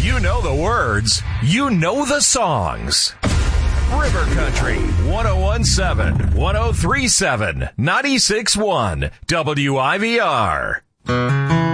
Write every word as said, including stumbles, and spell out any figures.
You know the words. You know the songs. River Country, one oh one point seven, one oh three point seven, ninety-six point one, W I V R.